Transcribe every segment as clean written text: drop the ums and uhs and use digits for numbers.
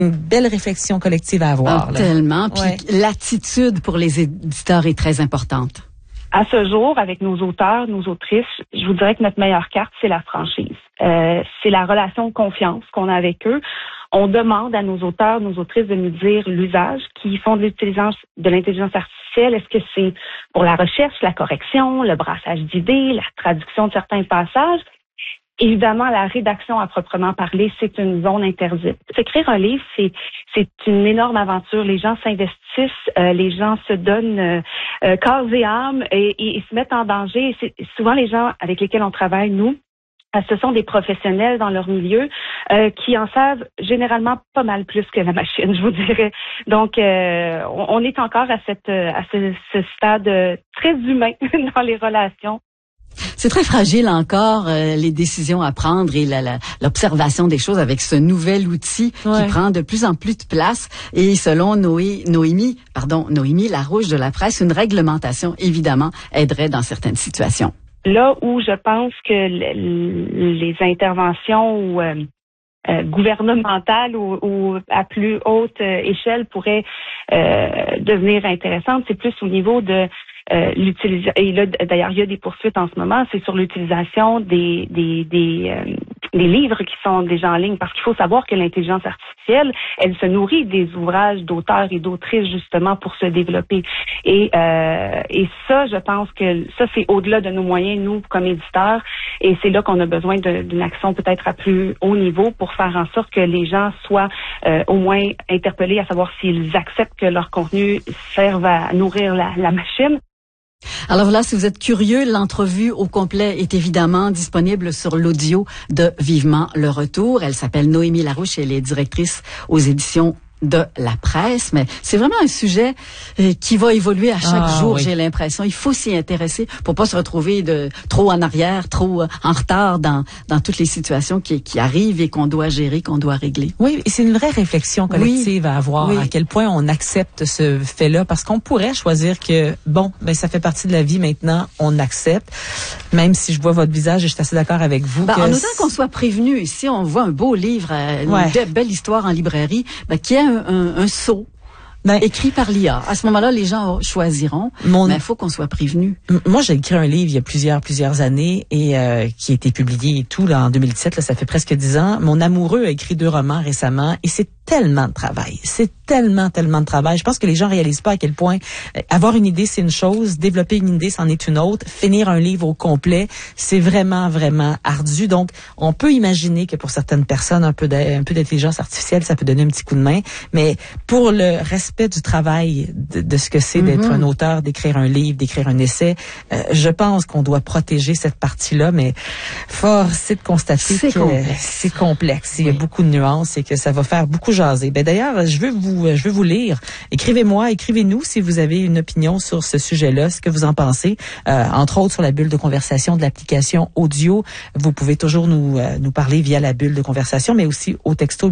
une belle réflexion collective à avoir. Ah, tellement. Puis l'attitude pour les éditeurs est très importante. À ce jour, avec nos auteurs, nos autrices, je vous dirais que notre meilleure carte, c'est la franchise. C'est la relation de confiance qu'on a avec eux. On demande à nos auteurs, nos autrices de nous dire l'usage qu'ils font de l'intelligence artificielle. Est-ce que c'est pour la recherche, la correction, le brassage d'idées, la traduction de certains passages? Évidemment, la rédaction à proprement parler, c'est une zone interdite. Écrire un livre, c'est une énorme aventure. Les gens s'investissent, les gens se donnent corps et âme et se mettent en danger. C'est souvent les gens avec lesquels on travaille, nous, ce sont des professionnels dans leur milieu qui en savent généralement pas mal plus que la machine, je vous dirais. Donc, on est encore à ce stade très humain dans les relations. C'est très fragile encore, les décisions à prendre et l'observation des choses avec ce nouvel outil qui prend de plus en plus de place. Et selon Noémie Larouche de La Presse, une réglementation, évidemment, aiderait dans certaines situations. Là où je pense que les interventions gouvernementales ou à plus haute échelle pourraient devenir intéressantes, c'est plus au niveau de l'utilisation. Et là, d'ailleurs, il y a des poursuites en ce moment, c'est sur l'utilisation des livres qui sont déjà en ligne, parce qu'il faut savoir que l'intelligence artificielle, elle se nourrit des ouvrages d'auteurs et d'autrices justement pour se développer. Et ça, je pense que ça, c'est au-delà de nos moyens, nous, comme éditeurs, et c'est là qu'on a besoin d'une action peut-être à plus haut niveau pour faire en sorte que les gens soient au moins interpellés à savoir s'ils acceptent que leur contenu serve à nourrir la machine. Alors là, si vous êtes curieux, l'entrevue au complet est évidemment disponible sur l'audio de Vivement le Retour. Elle s'appelle Noémie Larouche, elle est directrice aux éditions de La Presse, mais c'est vraiment un sujet qui va évoluer à chaque jour, j'ai l'impression. Il faut s'y intéresser pour pas se retrouver trop en arrière, trop en retard dans toutes les situations qui arrivent et qu'on doit gérer, qu'on doit régler. Oui, et c'est une vraie réflexion collective à avoir, à quel point on accepte ce fait-là, parce qu'on pourrait choisir que, ça fait partie de la vie maintenant, on accepte, même si je vois votre visage et je suis assez d'accord avec vous. En autant qu'on soit prévenu, ici on voit un beau livre, une belle histoire en librairie, qui a un saut écrit par l'IA. À ce moment-là, les gens choisiront, mais il faut qu'on soit prévenu. Moi, j'ai écrit un livre il y a plusieurs années et qui a été publié et tout là en 2017, là, ça fait presque 10 ans. Mon amoureux a écrit 2 romans récemment et c'est tellement de travail. C'est tellement de travail. Je pense que les gens réalisent pas à quel point avoir une idée, c'est une chose, développer une idée, c'en est une autre, finir un livre au complet, c'est vraiment ardu. Donc, on peut imaginer que pour certaines personnes, un peu d'intelligence artificielle, ça peut donner un petit coup de main, mais pour le respect du travail de ce que c'est d'être un auteur, d'écrire un livre, d'écrire un essai, je pense qu'on doit protéger cette partie-là, mais force est de constater que c'est complexe. Il y a beaucoup de nuances et que ça va faire beaucoup jaser. D'ailleurs, je veux vous lire. Écrivez-nous si vous avez une opinion sur ce sujet-là, ce que vous en pensez. Entre autres sur la bulle de conversation de l'application audio. Vous pouvez toujours nous parler via la bulle de conversation, mais aussi au texto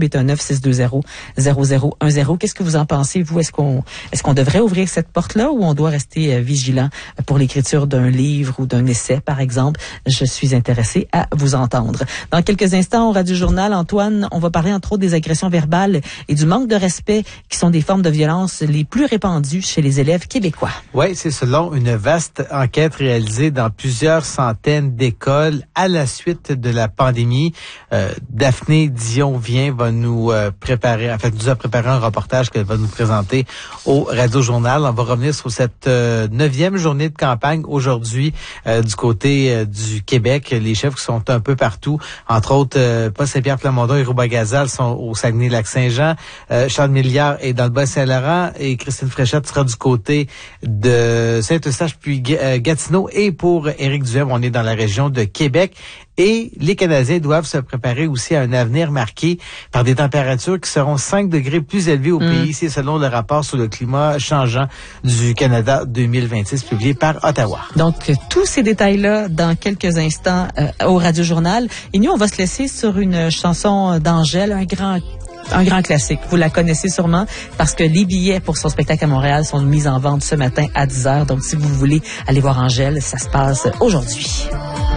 819-620-0010. Qu'est-ce que vous en pensez, vous? Est-ce qu'on devrait ouvrir cette porte-là ou on doit rester vigilant pour l'écriture d'un livre ou d'un essai, par exemple? Je suis intéressée à vous entendre. Dans quelques instants, au Radio Journal, Antoine, on va parler entre autres des agressions verbales et du manque de respect qui sont des formes de violence les plus répandues chez les élèves québécois. Oui, c'est selon une vaste enquête réalisée dans plusieurs centaines d'écoles à la suite de la pandémie. Daphné Dion-Vien va nous nous a préparé un reportage qu'elle va nous présenter au Radio Journal. On va revenir sur cette 9e journée de campagne aujourd'hui du côté du Québec. Les chefs qui sont un peu partout, entre autres Paul Saint-Pierre Plamondon et Rouba-Gazal sont au Saguenay-Lac-Saint-Jean. Charles Milliard est dans le Bas-Saint-Laurent et Christine Fréchette sera du côté de Saint-Eustache puis Gatineau. Et pour Éric Duhem, on est dans la région de Québec. Et les Canadiens doivent se préparer aussi à un avenir marqué par des températures qui seront 5 degrés plus élevées au pays. C'est selon le rapport sur le climat changeant du Canada 2026 publié par Ottawa. Donc, tous ces détails-là dans quelques instants au Radio Journal. Et nous, on va se laisser sur une chanson d'Angèle, un grand classique. Vous la connaissez sûrement parce que les billets pour son spectacle à Montréal sont mis en vente ce matin à 10h. Donc, si vous voulez aller voir Angèle, ça se passe aujourd'hui.